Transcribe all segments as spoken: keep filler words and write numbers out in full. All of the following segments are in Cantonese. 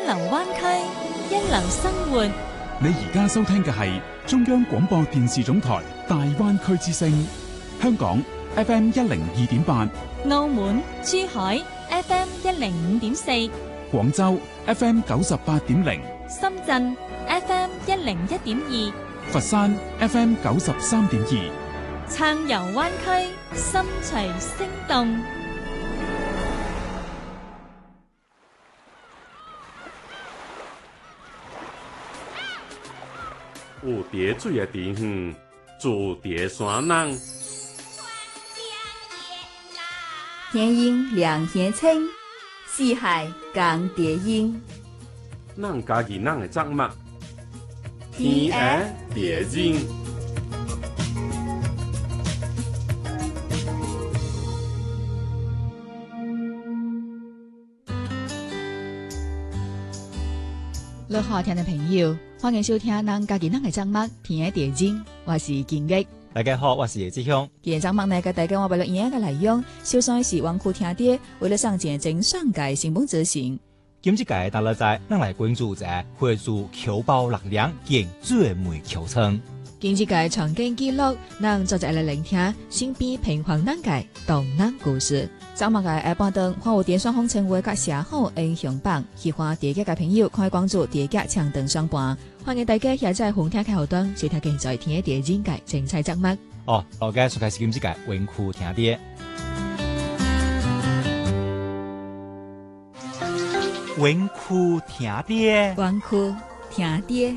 流灣區，一流生活。 你而家收聽嘅係中央廣播電視總台大灣區之聲，香港 F M 一零二點八， 澳門、珠海 F M 一零五點四， 廣州 F M 九十八點零， 深圳 F M 一零一點二， 佛山 F M 九十三點二。 暢遊灣區，心隨聲動。 有蝶水的地方，住蝶山人。 天阴两天清，四海共蝶音。 咱家己咱的作物，天涯蝶音。 你好，聽眾朋友，歡迎收聽咱家己咱嘅節目《天涯蝶音》，我是金玉。 大家好，我是葉志雄。 今日節目呢，給大家我為了演嘅內容，首先是灣區聽碟，為了上節正上屆新聞執行。 今次屆大家在咱來關注者，會做口包力量見最美球村。 今次屆場景記錄，咱作者來聆聽身邊平凡難解動人故事。節目嘅下半段，看有電商風情會甲寫好英雄榜，喜歡碟嘅朋友可以關注碟嘅搶登上榜。歡迎大家下載紅聽嘅後端，收聽現在聽嘅碟音嘅精彩節目。 哦，大家所開始今次屆灣區聽碟。灣區聽碟， 灣區聽碟。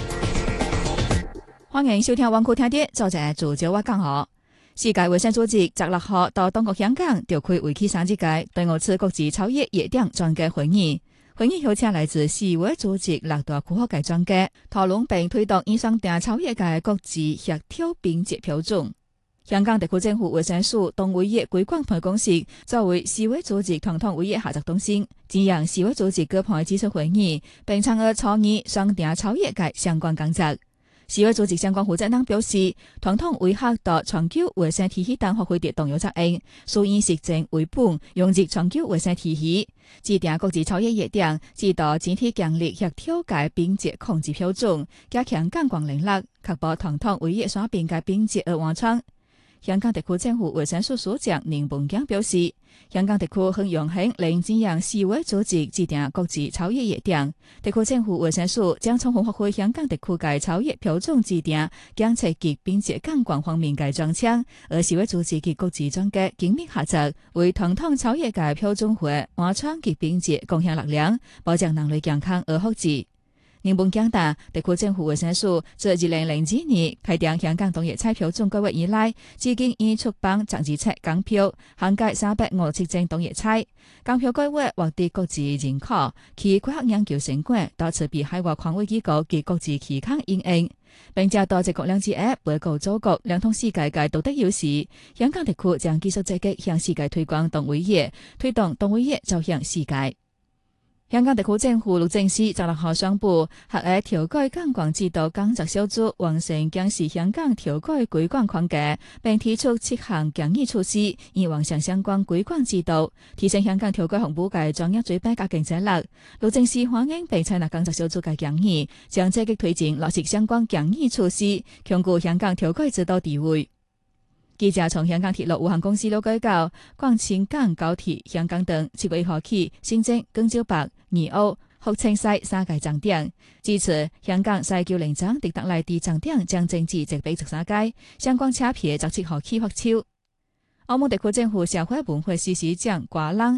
歡迎收聽灣區聽碟，作者主角我講好。世界衛生組織十六號到中國香港召開為期三日屆第五次國際草野熱點專家會議。會議邀請來自世衛組織六大科學界專家，討論並推動以上定草野嘅國際協調並設標準。香港特區政府衛生署動物業規管辦公室作為世衛組織傳統會議合作中心，指引世衛組織各方指出會議，並參與草擬上定草野嘅相關工作。世衛組織相關負責人表示，傳統為獲得全球衛生體系等發揮的重要責任，所以實證為本，融入全球衛生體系，制定國際草野熱點，指導整體強力協調嘅並設控制標準，加強監管能力，確保傳統為熱所並嘅並設而完成。香港特區政府衛生署署長寧文強表示，香港特區很榮幸能指引世衛組織制定國際草野熱點，特區政府衛生署將充分發揮香港特區嘅草野標準制定、檢測及並且監管方面嘅專長，而世衛組織及國際專家緊密合作，為傳統草野嘅標準化完成及並且貢獻力量，保障人類健康而福祉。寧文強調，特區政府衛生署自二零零二年開定香港動物彩標準計劃以來，至今已出版十二冊港標，涵蓋三百五十七種動物彩。港標計劃獲得國際認可，其科學研究成果到設備海外權威機構及國際期刊應用，並且多一國兩制 App 為國祖國兩通世界嘅獨特優勢。香港特區將繼續積極向世界推廣動物業，推動動物業走向世界。香港特區政府律政司十六號宣布，合嘅調改監管制度工作小組完成檢視香港調改規管框架，並提出七項建議措施，以完善相關規管制度，提升香港調改服務嘅專業水平及競爭力。律政司歡迎並採納工作小組嘅建議，將積極推進落實相關建議措施，鞏固香港調改指導地位。記者從香港鐵路有限公司了解到，廣深港高鐵香港段七月一號起新增廣州北、二澳、福清西三個站點。至此，香港西九龍站直達內地站點將增至直北十三個，相關車票十七號起發售。澳門特區政府社會文化司司長瓜郎